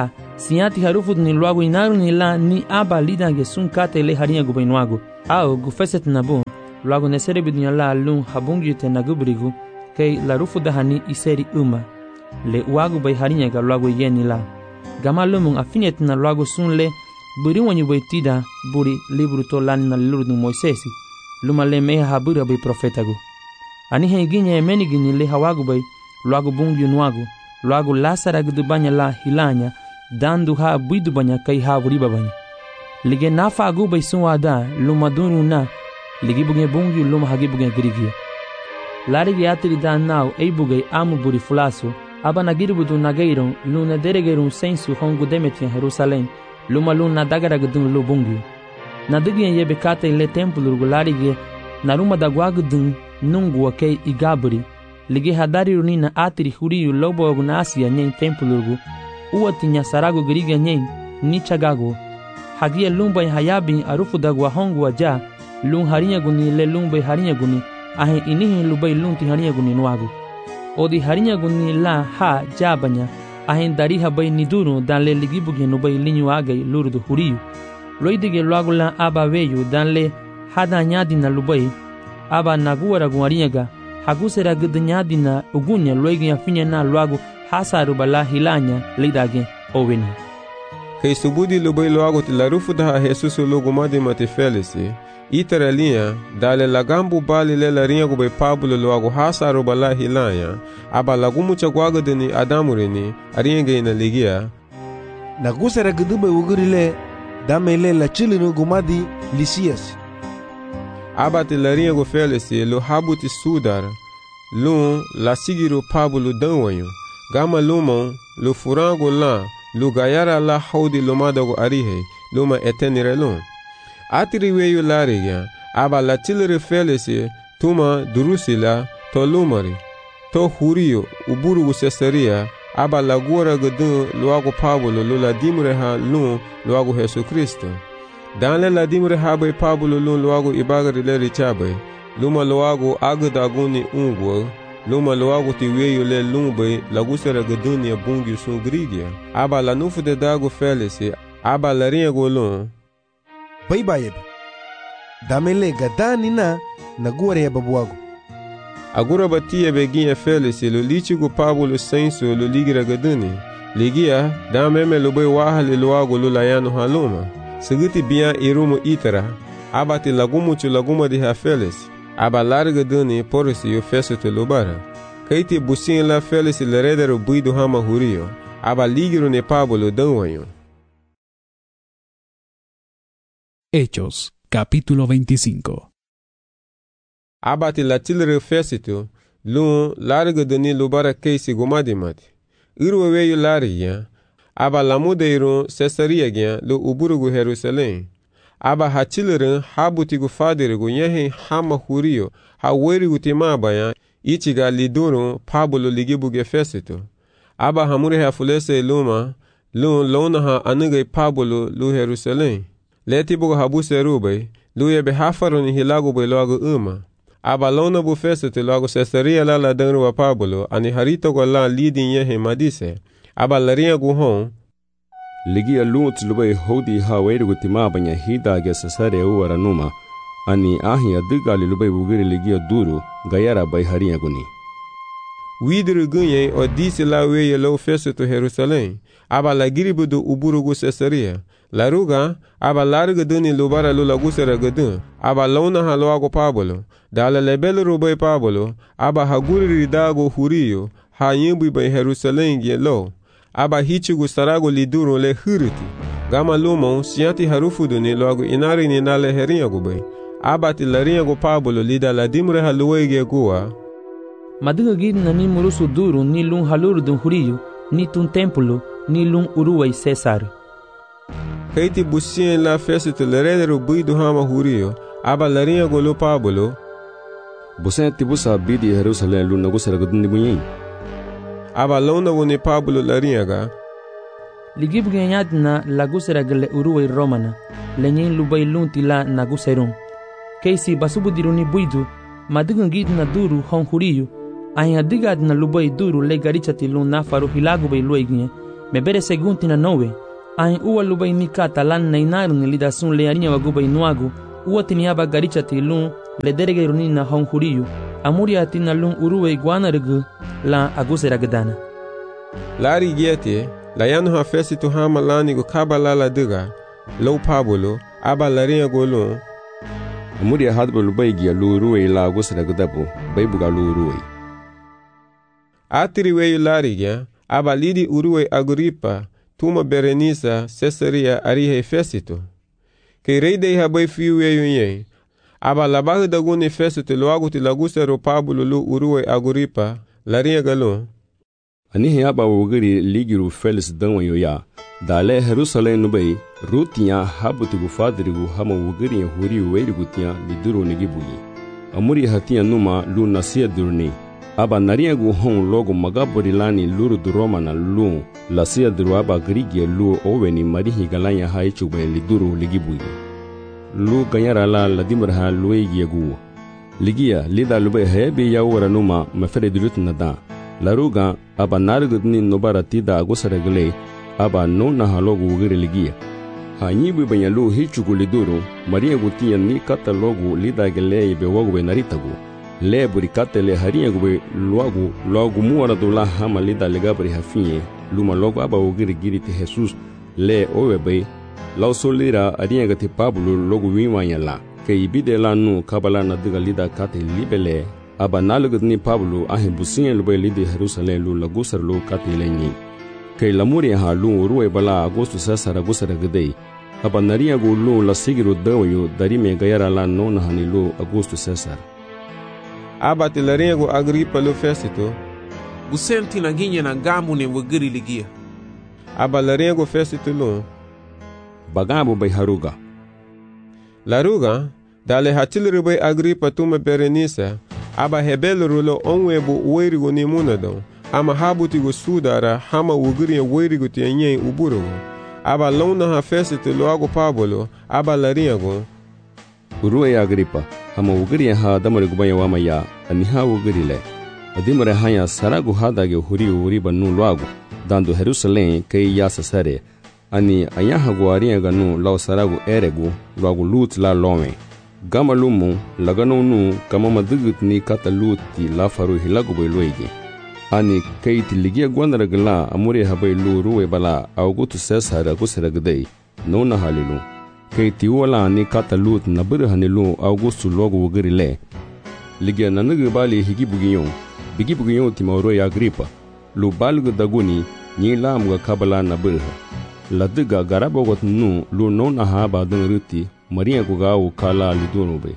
siati harufu ni luagu inaru ni la ni aba lida ge sun kate le harinha gu bainuagu au gu feset nabu luagu nesere bidunya la lun habungi te nagubrigu kei la rufu dahani iseri uma le uagu bai harinha ga luagu yeni la gama lumun afinet na luagu sun le buri wanyu bai tida buri libru to lan na lurdu Moisesi luma le meha habura bai profetagu ani he ginya emeni gini le hawagu bai luagu bungi nuagu luagu lasara gudu banya la hilanya dandu ha buidu banya kai ha buriba banya lige nafa agu bai sunwada luma dunu na lige buge bungi luma hagi buge grigia lari ge atri da nau ei buge amu buri fulasu aba nagiri budu nageiron luna deregerum sensu hongu demetien Jerusalem luma luna dagara gudun lu bungi na digien yebe kata ile templo rugulari ge naruma dagwagudun nungu wakei igaburi lige hadari runina atri huriyu lobo agunasi nyen templo rugu uwati nyasarago giriga nyen ni chagago hagia lumba hayabin arufu dagwa hongu aja lun harinya guni le lumba harinya guni ahe inihi lubai lunti harinya guni nuago odi harinya guni la ha jabanya ahe dariha bai niduru dan le ligibuge no bai linyu agai lurdu huriyu loidige luago la aba veyu dan le hada nyadina lubai aba naguara guarinyaga hagusera gudnyadina ugunya loigi afinya na luago hasaru bala hilanya lidage oweni kei subudi lubai luago ti larufu daha Jesus logo madi mate felisi itara linha dale lagambu bali le larinha go bai Pablo luago hasaru bala hilanya aba lagumu chagwaga deni adamurini aringe na ligia nagusera gudubai ugurile damele la chilinu gumadi Lisias aba ti larinha go felisi lo habuti sudar lun la sigiru Pablo danwanyo gama lumon lu furango la lu gayara la haudi lumadago arihe luma etenire lun atiri weyu lariga aba la tilere felisi tuma durusila to lumari to huriyo uburugu sesaria aba la gora gudun luago Pablo lu la dimre ha lun luago Jesu Kristo danle la dimre ha bai Pablo lun luago ibagari le richabe luma luago agudaguni ungwo luma luago ti weyu le lumbe lagusera gadunia bungi sun grigia aba la nufu de dago felisi aba la rinha golon bai bayeb damele gadani na naguare babuago agura batia beginha felisi lo lichigo Pablo senso lo ligira gaduni ligia dameme lo bai wahale luago lo layano haluma seguti bia irumo itara aba ti lagumu chu laguma de ha felisi aba larga duni porisi yo feso te lubara kaiti busin la felisi le redero buido hama hurio aba ligiro ne Pablo danwanyo. Hechos capítulo veinticinco. Aba ti la tilre fesito lun larga duni lubara keisi gomadimati irwe weyo lariya aba lamudeiro Cesaria gya lo uburugu Jerusalem aba hachilirin habutigu fadirigu yehin hama hurio ha werigu timabaya ichiga liduru Pablo ligibuge fesito aba hamure ha fulese luma lun lona ha anige Pablo lu Jerusalem letibugu habuse rube lu yebe hafaroni hilagu be logo uma aba lona bu fesito logo Cesaria la la danru wa Pablo ani harito go la lidin yehin madise aba laria gu hon ligia lunt lubai hodi ha weirugu timabanya hidage Cesaria uwara numa ani ahi adigali lubai bugiri ligia duru gayara bai harinha guni widru gunye o disi la weye lo feso to Jerusalem aba la giribudu uburugu Cesaria la ruga aba larga duni lubara lula gusera gadun aba launa ha loago Pablo dala lebel rubai Pablo aba haguri ridago hurio ha yimbu bai Jerusalem ge lo aba hichugu sarago liduru le huriti gama lumon siati harufu duni loago inari ni nale herinha gubai aba ti larinha go Pablo lida la dimre haluwege guwa madiga gidna ni murusu duru ni lun haluru dun huriyu ni tun templo ni lun uruwai Cesar kaiti busien la fesito le redero buidu hama hurio aba larinha go lo Pablo busen tibusa bidi Jerusalem lun nagusera gadun bunyin aba lona woni Pablo larinha ga ligibge nyadna lagusera gele uruwai Romana lenyin lubai lunti la naguserun keisi basubudiruni buidu madiga gidna duru hon huriyu ahin adigad na lubai duru le garichati lun nafaru hilagu bai luigne mebere segunti na nowe Ain uwa lubay ni kata lan nainar ni lida sun le arinya wagubay nuagu, uwa tiniaba garicha tilun le derege runina hon huriyu, amuri atina lun uruwe guanargu la aguseragdana. Lari giete, la yanu ha fesi tu hama lani go kabala la diga, low pabulo, aba larinha golun. Amuri hadba lubay gia lu uruwe la aguseragdabu, baybuga lu uruwe. Atiri weyu lari gia, aba lidi uruwe Agripa, tuma Berenisa, Cesaria arihe Fesito. Kei rei dei habay fiu weyu nye, aba labahu daguni Fesito loagu ti lagusero Pablo lu uruwe Agripa, larinha galun. Anihe aba wugiri ligiru Felis danwa ya, dale Jerusalem nubay, rutinya habutigu fadrigu hama wugiri ya huri weirigu tiya liduru nigibuyi. Amuri hatiya numa lu nasiya durni. Aba nariyagu hon logo magabori lani luru du Roma na lu lasia duru aba grigia lu oweni marihi galanya haichube liduru ligibuyi. Lu ganyara la ladimraha luegiagu. Ligia lida lube hebe ya wara numa mafere dilut nada. Laruga aba narugudni nobara tida agusaragle aba no na halogu ugiri ligia. Hanyibu banya lu hichugu liduru mariyagu tiya ni kata logu lida gele be wagwe naritagu. Le burikate le haria gube luagu luagu muara do la hama lida legabri hafinye luma logo aba ugiri giri te Jesus le owebe lau solira aria gati Pablo logo wimanya la ke ibide la nu kabala na diga lida kate libele aba nalugni Pablo ahi businye lube lidi Jerusalem lu lagusar lu kate lenyi ke lamuri ha lu ruwe bala agosto sasara gusara gdei aba naria gu lu la sigiru dawayo darime gayara la nona hani lu agosto sasara. Aba ti larinha Agripa lu Fesito. Busenti na ginye na gamu ne wugiri ligia. Aba larinha Fesito lu. Bagabu bay haruga. Laruga, dale hatilru bay Agripa tuma Berenisa, aba hebelru lo onwebu uwerigu ni munadon, ama habutigu sudara hama wugiri werigu ti nye uburugu. Aba lona ha Fesito lu agu Pablo, aba larinha go. Uruwe Agripa. Hama wugiri ha damari gubaya wama ya aniha wugiri le adimare hanya saragu hadage huri uri banu luagu dando Jerusalem kei ya sasare ani ayaha guaria ganu lau saragu eregu luagu lut la lome gama lumu lagano nu kama madugit ni kata luti la faru hilagu bay luegi ani kei tiligia gwandara gala amuri habay lu ruwe bala augutu sesara gusaragdei nona halilu kei tiwala ni kata lut na birhani lu Augusto logo wugiri le. Ligia nanugu bali higibugiyon, bigibugiyon timauro ya Agripa, lu balgu daguni ni la mga kabala na birha. Ladiga garabogot nu lu nona haba dung ruti, maria gugawu kala lidunube.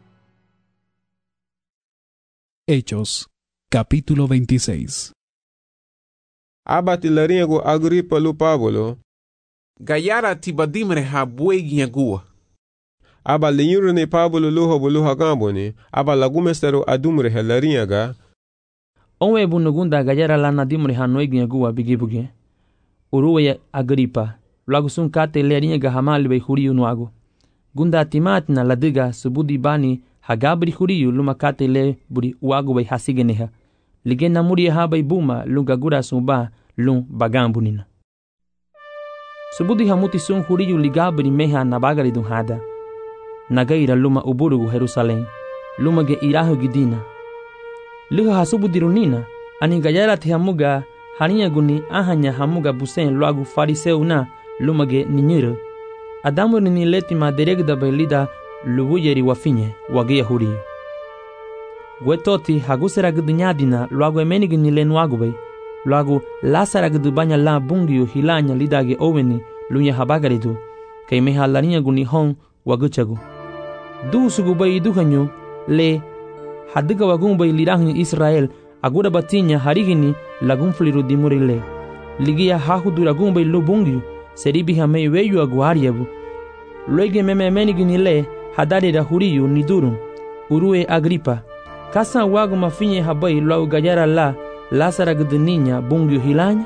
Hechos, capítulo veintiséis. Aba ti larinha Agripa lu Pablo. Gayara tibadimre ha buegi gua. Aba lenyuru ne Pablo luho buluha gamboni, aba lagumestero adumre helarinha ga. Onwe bunugunda gayara lana dimre ha noegi gua bigibuge. Uruwe Agripa, lagu sun kate lerinha ga hamali bay huriyu nuagu. Gunda timatina ladiga subudi bani hagabri huriyu luma kate le buri uagu bay hasigeneha. Ligena muri ha bay buma lunga gura sumba lung bagambunina. Subudi hamuti sun huriyu ligabri meha nabagari dun hada. Nagaira luma uburugu Jerusalem, luma ge irahu gidina. Liha hasubudi runina, ani gayara te hamuga hania guni ahanya hamuga busen loagu fariseu na luma ge ninyere. Adamu ni leti maderegda belida lubuyeri wafinye wage huriyu. Gwetoti hagusera gdinyadina loagu emenigi ni lenuagu bay. Loagu lasara gdubanya la bungiyu hilanya lidage oweni lunya habagaridu, kay meha larinya guni hon waguchagu. Du sugu bay duhanyu le hadiga wagun bay lirahni Israel agura batinya harigini lagun fliru dimurile. Ligia hahudu lagun bay lubungiyu seribi hamei weyu aguariabu. Loige meme menigini le hadari da huriyu nidurun. Uruwe Agripa. Kasa wagu mafinye habay lau gajara la lasara gdeninya bungiyu hilanya.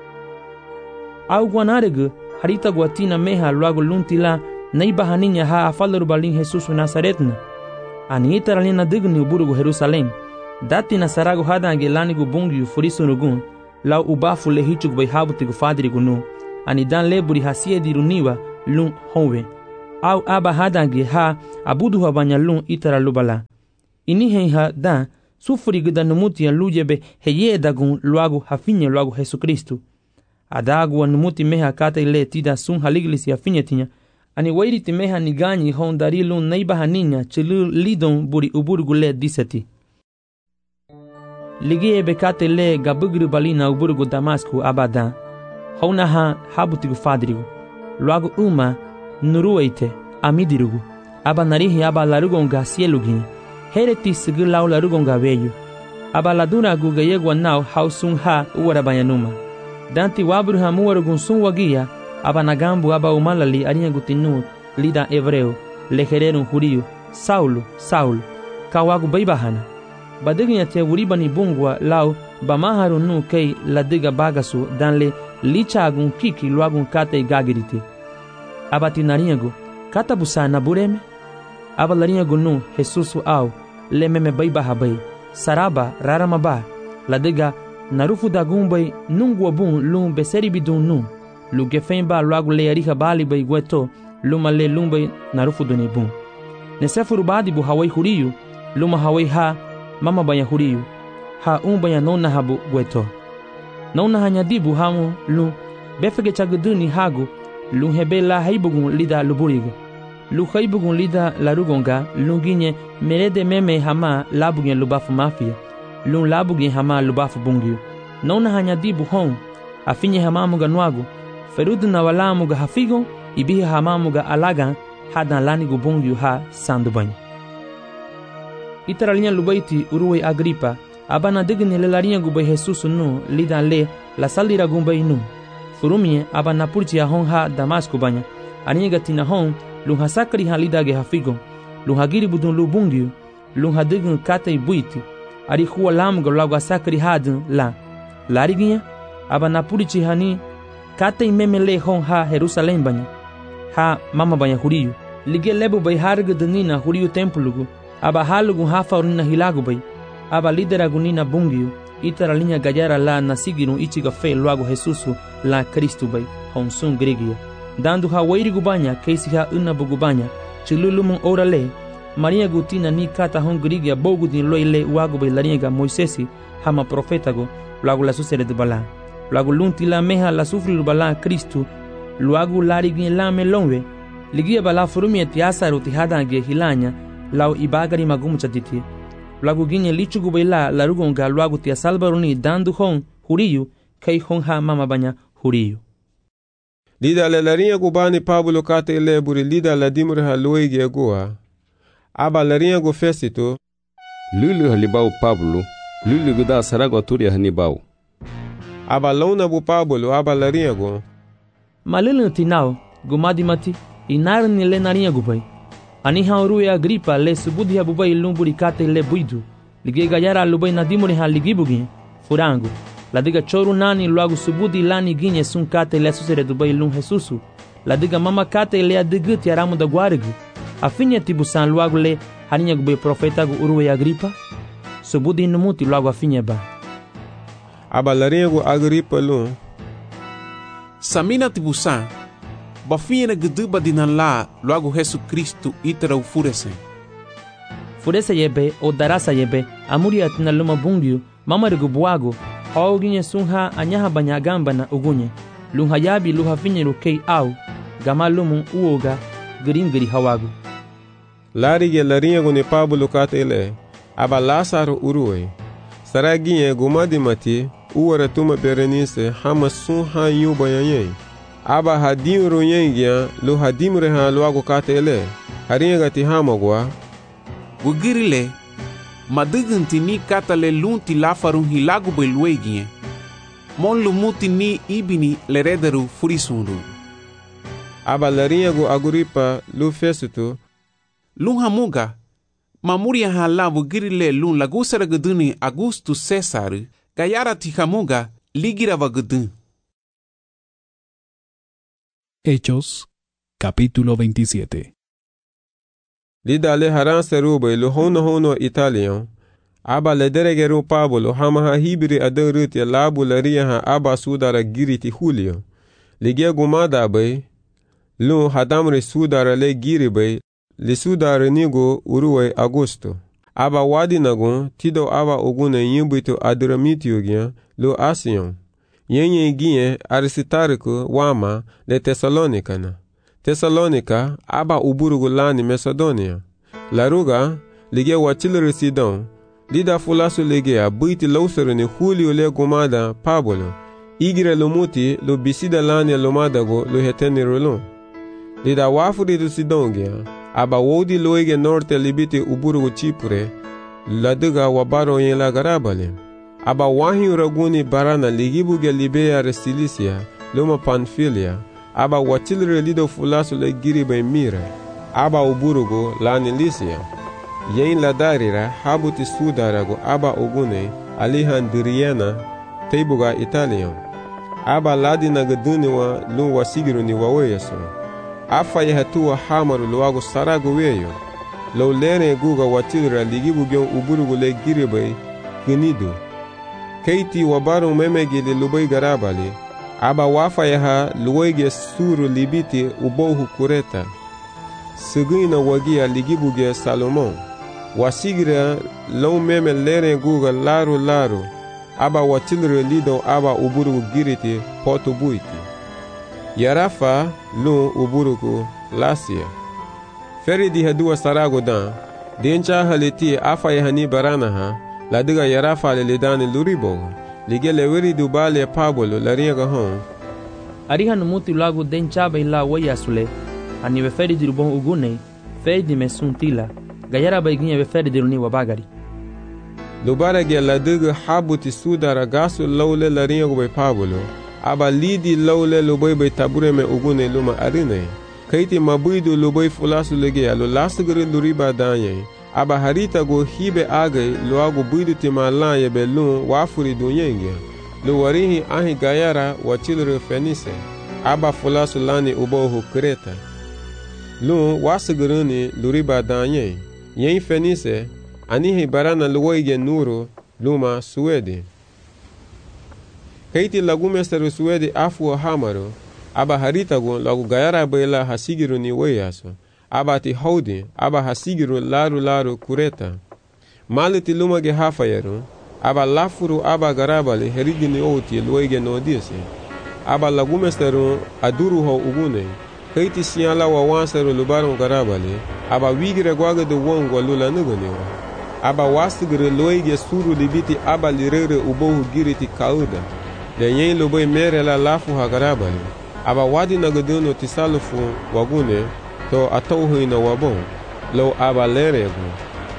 Au guanaregu harita guatina meha luagu luntila naiba haninya ha afalaru balin Jesus Nazaretna. Ani itaralina digni uburugu Jerusalem. Dati na saragu hadange lanigu bungiyu furisunugun lau ubafu lehichug bay habutigu fadrigu nu. ani dan le buri hasie di runiwa lun honwe. Au aba hadange ha abudu habanya lun itara lubala. Ini hen ha dan sufuri gida numuti ya lujebe heye dagun luagu hafinye luagu Jesu Kristu. Adagu wa numuti meha kata ile tida sun haliglis ya finye tinya. Ani wairi timeha niganyi hon dari lun naiba haninya chilu lidon buri uburgu le diseti. Ligie bekate le gabugru balina uburgu Damasku abadan. Hona ha habutigu fadrigu. Luagu uma nurueite amidirugu. Aba narihi aba larugonga sielugi. Hereti sigi lau larugonga veyu. Aba laduna guga yegwa nau hausun ha uwarabanyanuma. Danti wabru ha muwarugun sun wagia. Aba nagambu aba umalali arinha gutinu lida hebreu. Lehererun juriu. Saulo, Saulo. Kawagu baibahana. Badiginya te wuribani bungwa lau bamaharu nu kei ladiga bagasu danle lichagun kiki luagun kate gagiriti. Abati narinhago kata busa na bureme. Aba larinhago nu Jesusu au lememe baibahabai saraba raramaba ladiga narufu dagumbai nungwa bun lum beseri bidun nu lugefemba luagu le ariha bali bai gueto luma le lumbai narufu duni bun. Nesefuru badi bu hawai huriyu luma hawai ha mama banya huriyu ha um banya nona habu gueto. Nona hanyadibu hamu lu befege chaguduni hagu lu hebela haibugun lida luburigo. Lu haibugun lida larugonga lunginye merede meme hama labugen lubafu mafia. Lu labugen hama lubafu bungiu. Nona hanyadibu hon afinye hamamuga nwagu ferudu na walamuga hafigo ibihi hamamuga alagan hadan lanigu bungiu ha sandubany. Itaralinha lubaiti uruwe Agripa abana digni le larinha gubay Jesus nu lidan le la salira gumbay nu furumie abana purti hon ha Damasco banya arinha gatina hon lun hasakri ha lidage hafigo lun hagiri budun lubungiu lun hadign katay buiti ari huwa lamga lagu asakri hadun la lariginha abana purti hani katay memele hon ha Jerusalém banya ha mama banya huriu lige lebu bay harga danina huriu templugu aba halugu hafa urina hilagu bay aba lidera gunina bungiu itara linha gayara la nasigiru ichiga fe luagu Jesusu la Kristu bay honsun grigia dandu ha wairigu banya keisi ha una bugubanya chilulumun orale Maria gutina ni kata hon grigia bogu din loile uagu bay laringa Moisesi hama profetago luagu la susere de bala luagu lunti la meha la sufri bala Kristu luagu larigi la melonwe ligia bala furumi etiasaru tihadange hilanya lau ibagari magumu chatiti. Lagu ginye lichugu baila larugonga luagu tia salbaruni dandu hon huriyu kei hon ha mama banya huriyu. Lida le larinha gubani Pablo kate ile buri lida la dimure ha luigi egua. Aba larinha gu fesito. Lulu halibau Pablo, lulu guda sarago turia hanibau. Aba launa bu Pablo aba larinha gu. Malulu tinau gumadi mati inarni le narinha gubai. Ani haurue Agripa le subudi habubai lumburi kate le buidu. Lige gayara lubai nadimuri ha ligibugi furangu. Ladiga choru nani luagu subudi lani ginye sun kate le susere dubai lum Jesusu. Ladiga mama kate le adiguti aramu da guarigu. Afinye tibusan luagu le harinha gubai profeta gu urue Agripa. Subudi numuti luagu afinye ba. Aba larinha gu Agripa lum. Samina tibusan. Bafinha geduba dinan la logo Jesu Kristu itara ufurese. Furese yebe o darasa yebe amuri atina luma bungiu mama regu buago hauginye sunha anyaha banyagamba na ugunye lunha yabi luha finye rukei au gama lumu uoga giringiri hawagu. Larige larinha gune Pablo katele aba Lázaro urue saraginye gumadi mati uwara tuma Berenice hama sunha yuba yanyei. Aba hadim runyengia lu hadim reha luagu katele harinha gati hamagwa gugirile madiginti ni katale lunti lafarun hilagu beluegie mon lumuti ni ibini lerederu furisunru. Aba larinha gu Agripa lu fesutu lun hamuga mamuria hala gugirile lun lagusara guduni Augusto César gayara ti hamuga ligirava gudun. Hechos, capítulo veintisiete. Lida le haran serube lo hono hono italian. Aba le deregeru Pablo hama ha hibri aderuti labu laria ha aba sudara giriti Julio. ligia gumada bay lu hadamre sudara le giri bay li sudara nigo uruwe Augusto. Aba wadi nagun tido aba ogune yimbuito Adramitio gyan lu Asion. Yenye gien Aristarco wama le Thessalonica na. Thessalonica aba uburugu lani Macedonia. Laruga ligia wachilere Sidon. Lida fulasu ligia buiti lausere ni Julio le gumada Pablo. Igire lumuti lu bisida lani lumadago lu heteni rolon. Lida wafuri du Sidon gyan. Aba wodi loige norte libiti uburugu Chipre, laduga wabaro yen la garabale. Aba wahi uraguni barana ligibuge Libea Restilicia, luma Pamphylia. Aba watilre lido fulasu le giribe mire. Aba uburugu lani Lycia. Yen la darira habuti sudarago aba ogune alihan diriena teibuga Italian. Aba ladina gaduniwa lu wasigiruni waweyaso. Afa ye hatua hamaru luago sarago weyo. Lo lene guga watilra ligibu gyon uburugu le giribe ginidu. Keiti wabaru memegi li lubai garabali. Aba wafa ye ha luwege suru libiti ubohu kureta. Sigina wagia ligibu ge Salomon. Wasigira lo meme lene guga laru laru. Aba watilra lido aba uburugu giriti potu buiti. Yarafa lu uburuku Lasia. Feri di hadua sarago dan. Dencha haliti afa yahani barana ha. Ladiga Yarafa le lidani luribo. Lige leweri dubale Pablo la riega hon. Ariha numuti lagu dencha ba ila waya sule. Ani be feri di rubon ugune. Feri di mesuntila. Gayara ba iginye be feri di runi wabagari. Lubara ge ladiga habuti sudara gasu lawle la riega be Pablo. Aba lidi lawle lubai bay tabure me ugune luma arine. Kaiti mabuidu lubai fulasu lege alu lasugre luriba danye. Aba harita go hibe age luago buidu timalanye be lun wafuri dunyenge. Lu warihi ahi gayara wachilre Fenice. Aba fulasu lani ubohu Kreta. Lun wasugruni luriba danye. Yen Fenice anihi barana luwaige nuru luma Suede. Kaiti lagume seru Suede afu hamaru. Aba haritago lagu gayara bayla hasigiru ni weyaso. Aba ti haudi, aba hasigiru laru laru kureta. Maliti lumage hafayeru. Aba lafuru aba garabali herigini oti luege no diese. Aba lagume seru aduru ho ugune. Kaiti siala wa wanseru lubaru garabali. Aba wigire gwaga de wongwa lula nuganiwa. Aba wasigire luege suru libiti aba lirere ubohu giriti kauda. Le yen loboy mere la lafu hagarabali. Aba wadi nagaduno tisalufu wagune to atauhu ina wabon. Lo aba leregu.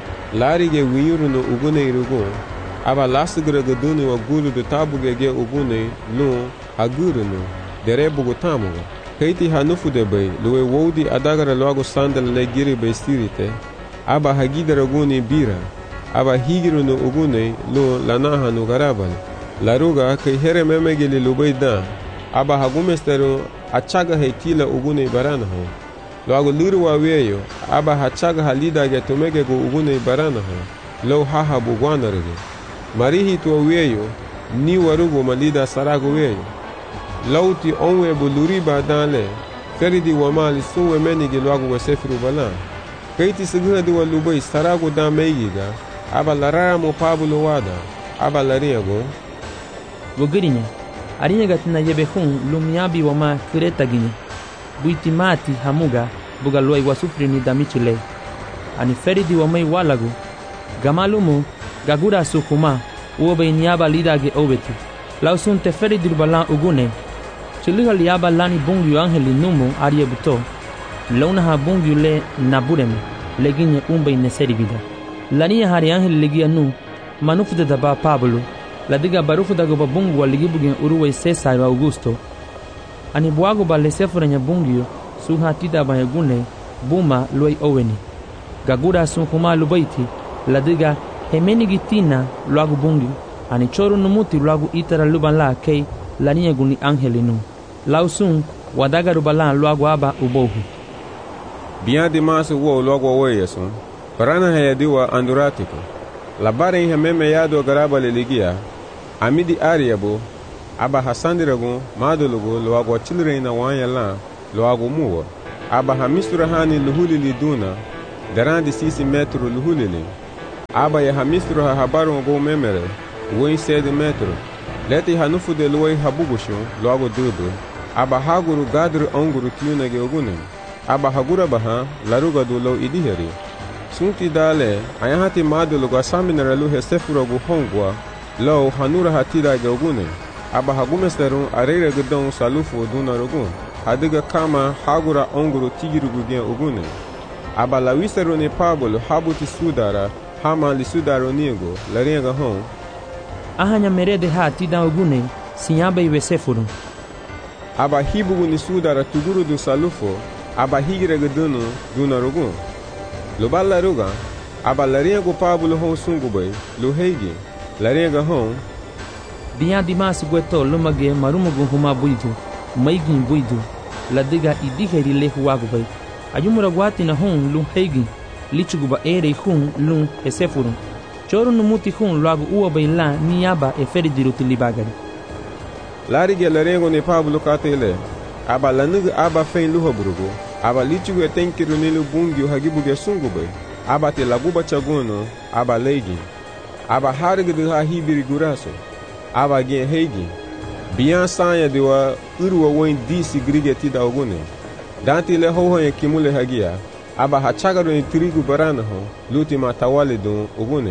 Larige wiyuru no ugune irugu. Aba lasigre gaduni wagulu de tabuge ge ugune no aguru no. Derebugu tamuga. Kaiti hanufu de bay. Lowe wodi adagara loago sandal le giri bay sirite. Aba hagidara guni bira. Aba higiru no ugune lo lanaha no garabali. Laruga kai here memegili lubai da. Aba hagumesteru achaga heitila ugune barana ho. Loago liru wa weyo. Aba hachaga halida ge tumege go ugune barana ho. Lo haha bugwana rege. Marihi tuwa weyo. Ni warugo malida sarago weyo. Lauti onwe buluri ba danle. Feridi wamali suwe menigi loago wa sefiru balan. Kaiti siguna diwa lubai sarago da meigiga. Aba larara mo Pablo wada. Aba lariago. Wogirinya, arinya gatina yebe hun lumiabi wama Kreta ginye. Buiti mati hamuga buga luai wasufri ni damichile. Ani feridi wamai walagu. Gamalumu gagura sukuma uobe inyaba lidage obeti. Lausun te feridi lubalan ugune. Chiliha liaba lani bungyu angeli numu arie buto. Launa ha bungyu le nabureme leginye umbe ineseri vida. Lania hari angeli legia nu manufude daba Pablo. Ladiga barufu dago babungu waligibugen uruwe Cesar Augusto. Ani buago ba lesefurenya bungyo suha tida bayagune buma luai oweni. Gagura sunkuma lubaiti ladiga hemeni gitina luagu bungyo. Ani choru numuti luagu itara luban la kei lania guni angelinu. Lausun wadaga rubala luagu aba ubohu. Bian di masu wo luagu weyesun. Parana hayadiwa anduratiko. Labare ihe meme yado garaba leligia. Amidi ariabo aba hasandiragu madulugu luagu achilreina wanya la luagu muwa aba hamisura hani luhulili duna darandi sisi metru luhulili aba ya hamisura ha habaru go memere woi sede metru leti hanufu de luwai habugushu luagu dudu aba haguru gadru onguru tiyunage ogunem aba hagura baha laruga du lo idiheri sunti dale ayahati madulugu asaminara luhe sefuragu hongwa lo hanura hatira ogune aba hagumesteru arere gedon salufu duna rogun hadiga kama hagura onguru tigirugu gen ogune aba lawiseru ne pabolo habuti sudara hama li sudaro niego larenga hon ahanya merede hatida ogune sinyaba iwe sefuru aba hibugu ni sudara tuguru du salufu aba higire gedonu duna rogun lobala ruga aba larenga pabolo hon sungubay lo heigi larenga hon biya dimas gweto lumage marumugu huma buidu maigin buidu ladiga idiheri lehuwagu bay ajumura gwati na hon lu heigi lichuguba ere hun lu esefuru choru numuti hun lagu uwa bay la niyaba e feridiru tilibagari larige larengo ne pablo katele aba lanugu aba fein luhoburugu aba lichugu etenkiru nilu bungi hagibuge sungubay aba te laguba chagono aba leigi aba harigdu ha hibiri guraso aba gen heigi biyan sanya diwa urwa woin disi grige tida ogune danti le hoho ye kimule hagia aba hachagaru ni trigu barana ho lutima tawale dun ogune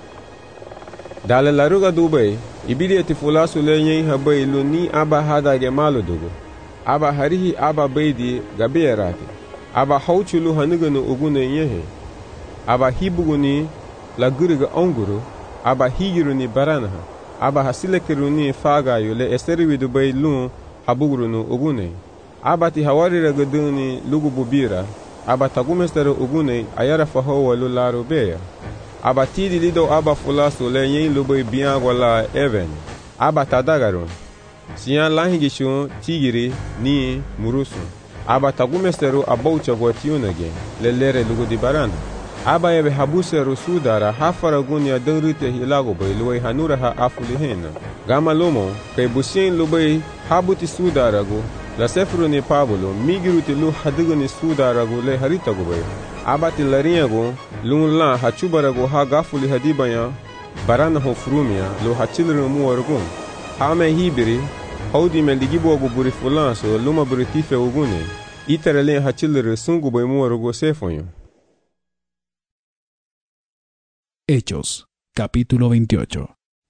dale laruga dubay ibidi eti fulasu le yen habay lu ni aba hada ge malu dugu aba harihi aba beidi gabeerati aba hauchulu hanuganu ogune yehe aba hibuguni la guriga onguru aba higiru ni barana aba hasilekiru ni faga yule esteriwi dubay lu habuguru nu ogune aba ti hawari ragaduni lugu bubira aba tagumesteru ogune ayara faho walu laro beya aba tidi lido aba fulasu le yen lubay biango la even aba tadagarun siyan lahingishu tigiri ni murusu aba tagumesteru aboucha gwatiunage lelere lugu di barana aba yebe habuseru sudara hafaragunya dengrite hilago bay luway hanura ha afulihena gama lomo kay busien lubay habuti sudaragu la sefru ni pablo migiruti lu hadiguni sudaragu le haritagu bay aba ti lariyagu lun la hachubaragu ha gafuli hadibaya barana ho frumia lu hachilru muwargu hame hibiri haudi me ligibogu buri fulanso luma buri tife ugune iterele hachilru sungu bay muwargu sefonyo. Hechos, capítulo veintiocho.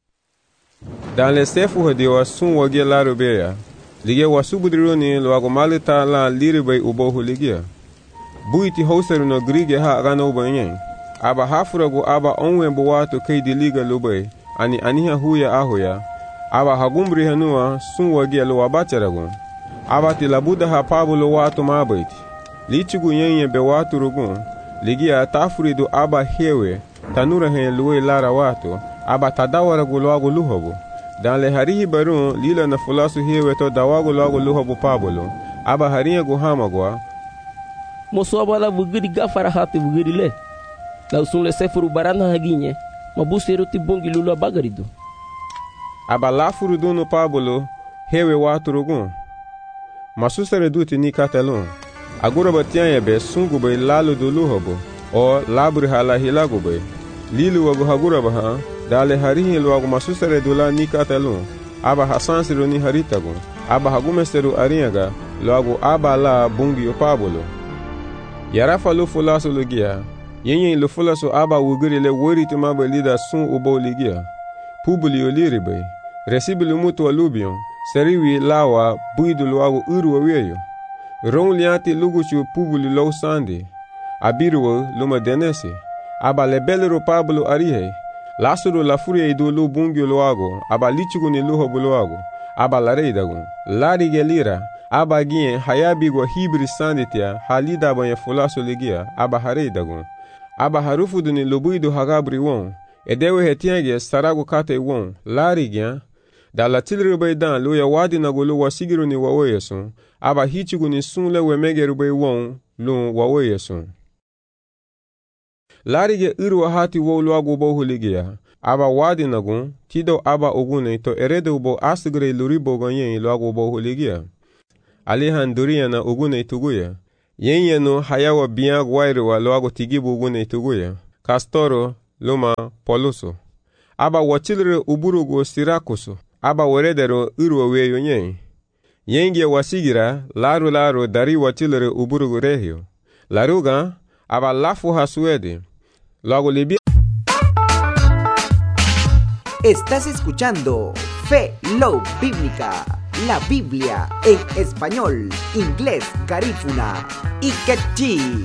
Dans sefu hadiwa sun wage laro beya lige wasubudroni lo agomalita la liribay ubohu ligia buiti hauseru no grige ha gano banyen aba hafuragu aba onwe buwato keidi liga lubay ani aniha huya ahoya aba hagumbri hanua sun wage lo abacharagu aba tilabuda ha pablo wato mabaiti lichigu yenye be watu rugun ligia tafuridu aba hewe tanura hen luwe lara watu aba tadawara gulwagu luhobu dan le harihi barun lila na fulasu hewe to dawagu lwagu luhobu pablo aba hariya guhamagwa moso aba la bugiri gafara hati bugiri le la usun le sefuru barana haginye mabuseru ti bongi lulu bagarido aba lafuru dunu pablo hewe watu rugun masusere duti ni katelon agura batianya be sungu be lalu du luhobu o labri hala hilagu be lilu wagu hagura baha dale harihi luagu masusere dula ni katelun aba hasansiru ni haritagu aba hagumesteru ariaga luagu aba la bungi yo pabolo yarafa lu fulasu lugia yenye lu fulasu aba wugiri le wori tumaba lida sun ubo ligia pubuli yo liribe resibilu mutu wa lubion seriwi lawa buidu luagu uru wa weyo rong lianti luguchu pubuli low sandi abiruwa luma denesi aba lebelero pablo arihe lasuru la furia idu lu bungyo luago aba lichugu ni luho luago aba lareidagu lari gelira aba gien hayabigo hibri sanditia halida banya fulaso ligia aba hareidagu aba harufudu ni lubuidu hagabri won edewe hetienge saragu kate won lari gian da la tilri baydan lu ya wadi na gulu wasigiru ni waweyesu aba hichugu ni sunle wemegeru bay won lu waweyesu larige irwa hati wo luagu bohu ligia aba wadi nagun tido aba ogune to erede ubo asgre luribo ganyen luago bo holigia alihan duriana ogune tuguya yenye no hayawa biya gwaire wa luago tigibu ogune tuguya Castoro luma poluso aba wachilre uburugo Sirakuso aba weredero uro weyo nyen yenge wasigira laru laru dari wachilre uburugo regio laruga aba lafu hasuede luago libia. Estás escuchando Fe Love Bíblica, la Biblia en español, inglés, garífuna y quechí.